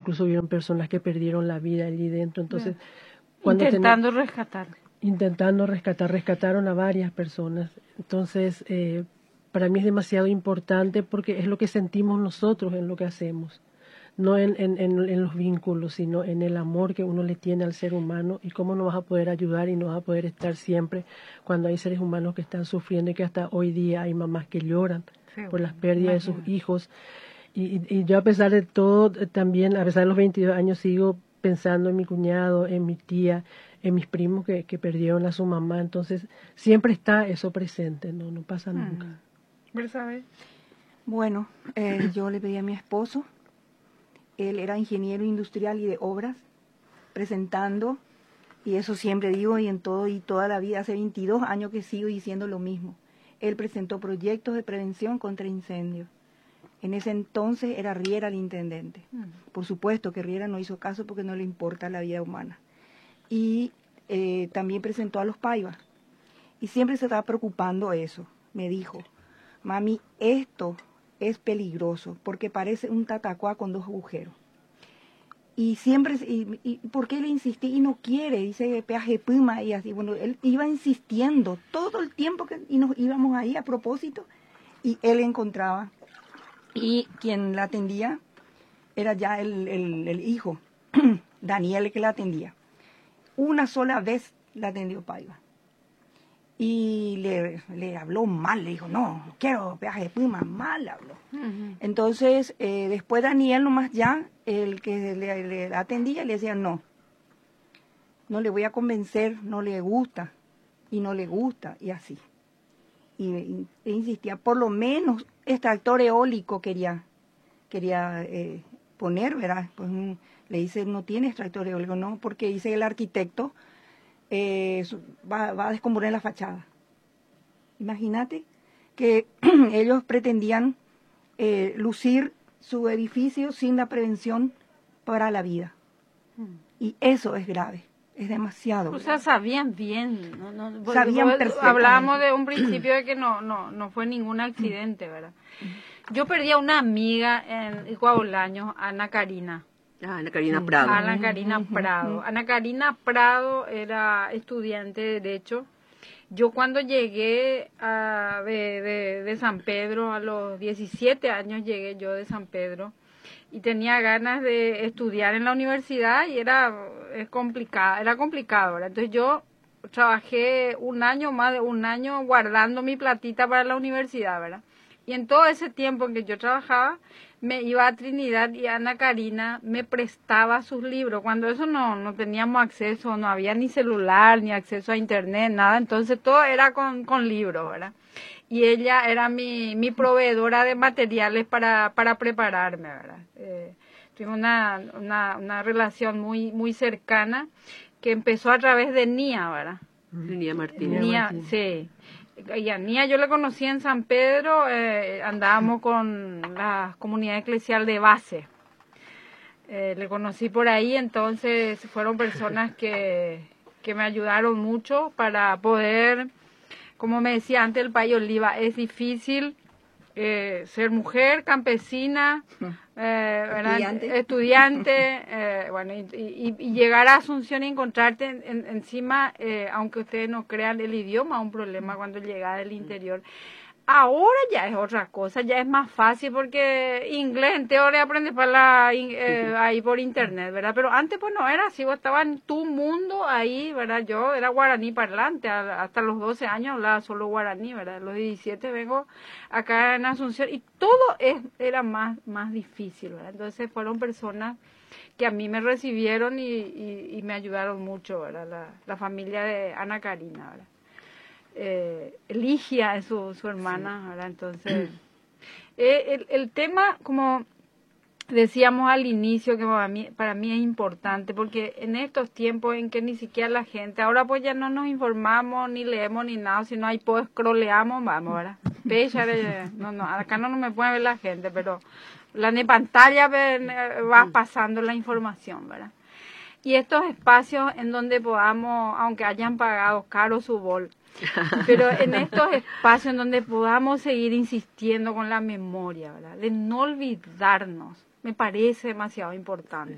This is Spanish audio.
incluso hubieron personas que perdieron la vida allí dentro. Entonces, intentando rescataron a varias personas. Entonces, para mí es demasiado importante porque es lo que sentimos nosotros en lo que hacemos, no en los vínculos, sino en el amor que uno le tiene al ser humano y cómo nos vas a poder ayudar y no vas a poder estar siempre cuando hay seres humanos que están sufriendo y que hasta hoy día hay mamás que lloran por las pérdidas de sus hijos. Y yo, a pesar de todo, también, a pesar de los 22 años, sigo pensando en mi cuñado, en mi tía, en mis primos que perdieron a su mamá. Entonces, siempre está eso presente, no pasa nunca. Bueno, yo le pedí a mi esposo, él era ingeniero industrial y de obras, presentando, y eso siempre digo, y en todo y toda la vida, hace 22 años que sigo diciendo lo mismo. Él presentó proyectos de prevención contra incendios. En ese entonces era Riera el intendente. Por supuesto que Riera no hizo caso porque no le importa la vida humana. Y también presentó a los Paivas. Y siempre se estaba preocupando eso. Me dijo, mami, esto es peligroso porque parece un tatacuá con 2 agujeros. Y siempre, y ¿por qué le insistí? Y no quiere, dice peaje puma y así. Bueno, él iba insistiendo todo el tiempo y nos íbamos ahí a propósito y él encontraba. Y quien la atendía era ya el hijo, Daniel, el que la atendía. Una sola vez la atendió Paiva. Y le habló mal, le dijo, no quiero peaje de Puma, mal habló. Entonces, después Daniel nomás ya, el que le atendía, le decía, no le voy a convencer, no le gusta, y no le gusta, y así. Y insistía, por lo menos extractor eólico quería poner, ¿verdad? Pues le dice, no tiene extractor eólico, no, porque dice el arquitecto, va a descomponer la fachada. Imagínate que ellos pretendían lucir su edificio sin la prevención para la vida. Y eso es grave. Es demasiado. O sea, sabían bien. Sabían perfectamente. Hablábamos de un principio de que no fue ningún accidente, ¿verdad? Yo perdí a una amiga en Iguabolaños, Ana Karina. Ana Karina Prado. Ana Karina Prado. Ana Karina Prado era estudiante de Derecho. Yo cuando llegué de San Pedro, a los 17 años llegué yo de San Pedro, y tenía ganas de estudiar en la universidad y era complicado, ¿verdad? Entonces yo trabajé más de un año guardando mi platita para la universidad, ¿verdad? Y en todo ese tiempo en que yo trabajaba, me iba a Trinidad y Ana Karina me prestaba sus libros. Cuando eso no teníamos acceso, no había ni celular, ni acceso a internet, nada. Entonces todo era con libros, ¿verdad? Y ella era mi proveedora de materiales para prepararme, ¿verdad? Tuvimos una relación muy cercana que empezó a través de Nia, ¿verdad? Nia Martínez. Nia, sí. Y a Nia yo la conocí en San Pedro, andábamos con la comunidad eclesial de base. Le conocí por ahí, entonces fueron personas que me ayudaron mucho para poder, como me decía antes el Payo Oliva, es difícil ser mujer, campesina, estudiante, bueno, y llegar a Asunción y encontrarte encima, aunque ustedes no crean, el idioma un problema cuando llega del interior. Ahora ya es otra cosa, ya es más fácil porque inglés en teoría aprendes ahí por internet, ¿verdad? Pero antes pues no era así, vos estabas en tu mundo ahí, ¿verdad? Yo era guaraní parlante, hasta los 12 años hablaba solo guaraní, ¿verdad? A los 17 vengo acá en Asunción y todo era más difícil, ¿verdad? Entonces fueron personas que a mí me recibieron y me ayudaron mucho, ¿verdad? La familia de Ana Karina, ¿verdad? Ligia es su hermana, ¿verdad? Entonces, el tema, como decíamos al inicio, que para mí es importante, porque en estos tiempos en que ni siquiera la gente, ahora pues ya no nos informamos, ni leemos, ni nada, sino ahí pues scrolleamos, vamos, ¿verdad? Acá no me puede ver la gente, pero en pantalla va pasando la información, ¿verdad? Y estos espacios en donde podamos, aunque hayan pagado caro su bol, pero en estos espacios en donde podamos seguir insistiendo con la memoria, ¿verdad? De no olvidarnos, me parece demasiado importante.